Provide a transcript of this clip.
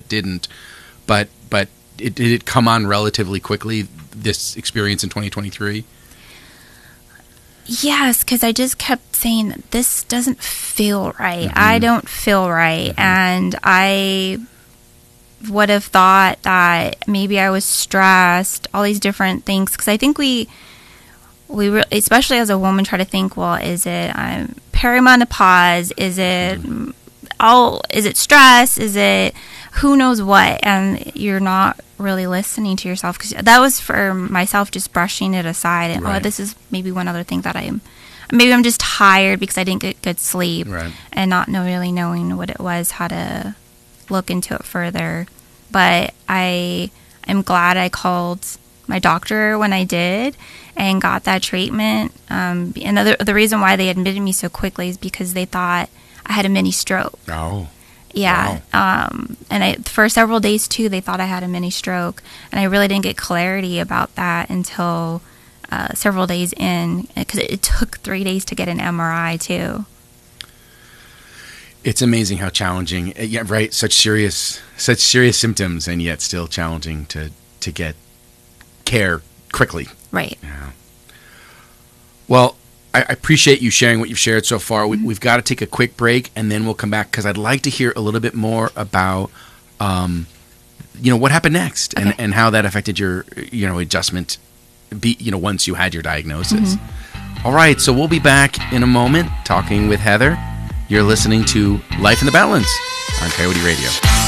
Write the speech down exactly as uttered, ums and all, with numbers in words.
didn't. But but it, did it come on relatively quickly, this experience in twenty twenty-three? Yes, because I just kept saying, this doesn't feel right. Mm-hmm. I don't feel right. Mm-hmm. And I would have thought that maybe I was stressed, all these different things. Because I think we, we re- especially as a woman, try to think, well, is it um, perimenopause? Is it mm-hmm. all? Is it stress? Is it who knows what? And you're not really listening to yourself, because that was for myself, just brushing it aside and right. oh, this is maybe one other thing that I'm maybe I'm just tired because I didn't get good sleep, right. and not know, really knowing what it was, how to look into it further. But I am glad I called my doctor when I did and got that treatment. Um, and the, the reason why they admitted me so quickly is because they thought I had a mini stroke. Oh. Yeah, wow. um, and I, for several days, too, they thought I had a mini stroke, and I really didn't get clarity about that until uh, several days in, because it, it took three days to get an M R I, too. It's amazing how challenging, yeah, right, such serious such serious symptoms, and yet still challenging to, to get care quickly. Right. Yeah. Well, I appreciate you sharing what you've shared so far. We, we've got to take a quick break, and then we'll come back, because I'd like to hear a little bit more about, um, you know, what happened next, okay. and, and how that affected your, you know, adjustment, be, you know, once you had your diagnosis. Mm-hmm. All right, so we'll be back in a moment talking with Heather. You're listening to Life in the Balance on Coyote Radio.